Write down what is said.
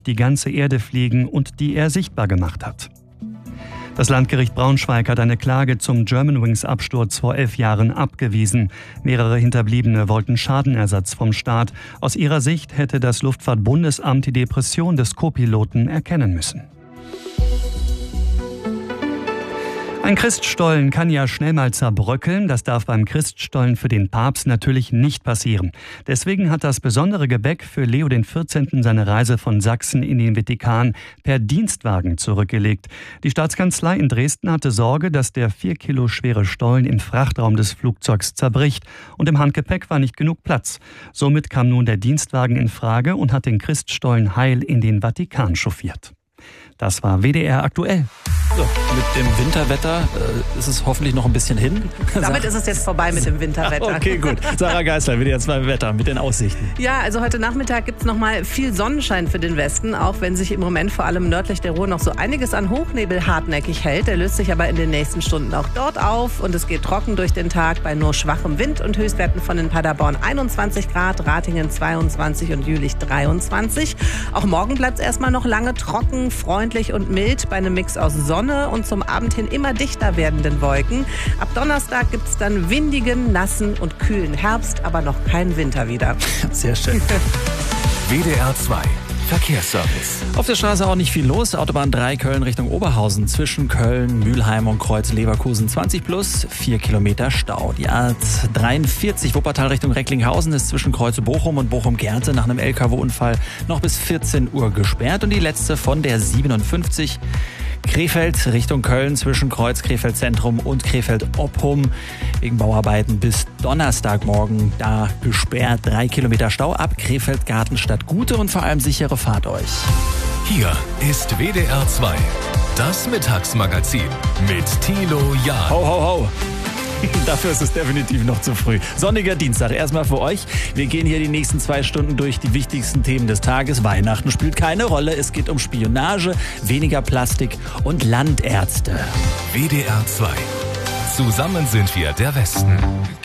die ganze Erde fliegen und die er sichtbar gemacht hat. Das Landgericht Braunschweig hat eine Klage zum Germanwings-Absturz vor 11 Jahren abgewiesen. Mehrere Hinterbliebene wollten Schadenersatz vom Staat. Aus ihrer Sicht hätte das Luftfahrtbundesamt die Depression des Co-Piloten erkennen müssen. Ein Christstollen kann ja schnell mal zerbröckeln. Das darf beim Christstollen für den Papst natürlich nicht passieren. Deswegen hat das besondere Gebäck für Leo XIV. Seine Reise von Sachsen in den Vatikan per Dienstwagen zurückgelegt. Die Staatskanzlei in Dresden hatte Sorge, dass der 4 Kilo schwere Stollen im Frachtraum des Flugzeugs zerbricht. Und im Handgepäck war nicht genug Platz. Somit kam nun der Dienstwagen in Frage und hat den Christstollen heil in den Vatikan chauffiert. Das war WDR aktuell. So, mit dem Winterwetter ist es hoffentlich noch ein bisschen hin. Damit ist es jetzt vorbei mit dem Winterwetter. Okay, gut. Sarah Geisler, WDR 2 Wetter mit den Aussichten. Ja, also heute Nachmittag gibt es noch mal viel Sonnenschein für den Westen, auch wenn sich im Moment vor allem nördlich der Ruhr noch so einiges an Hochnebel hartnäckig hält. Der löst sich aber in den nächsten Stunden auch dort auf und es geht trocken durch den Tag bei nur schwachem Wind und Höchstwerten von in Paderborn 21 Grad, Ratingen 22 und Jülich 23. Auch morgen bleibt es erstmal noch lange trocken, freundlich und mild bei einem Mix aus Sonne und zum Abend hin immer dichter werdenden Wolken. Ab Donnerstag gibt es dann windigen, nassen und kühlen Herbst, aber noch keinen Winter wieder. Sehr schön. WDR 2 Verkehrsservice. Auf der Straße auch nicht viel los. Autobahn 3 Köln Richtung Oberhausen zwischen Köln, Mülheim und Kreuz Leverkusen 20 plus 4 Kilometer Stau. Die A43 Wuppertal Richtung Recklinghausen ist zwischen Kreuz Bochum und Bochum-Gerte nach einem LKW-Unfall noch bis 14 Uhr gesperrt. Und die letzte von der 57 Krefeld Richtung Köln zwischen Kreuz Krefeld Zentrum und Krefeld Oppum wegen Bauarbeiten bis Donnerstagmorgen da gesperrt. 3 Kilometer Stau ab Krefeld Gartenstadt. Gute und vor allem sichere Fahrt euch. Hier ist WDR 2, das Mittagsmagazin mit Thilo Jahn. Ho, ho, ho. Dafür ist es definitiv noch zu früh. Sonniger Dienstag. Erstmal für euch. Wir gehen hier die nächsten 2 Stunden durch die wichtigsten Themen des Tages. Weihnachten spielt keine Rolle. Es geht um Spionage, weniger Plastik und Landärzte. WDR 2. Zusammen sind wir der Westen.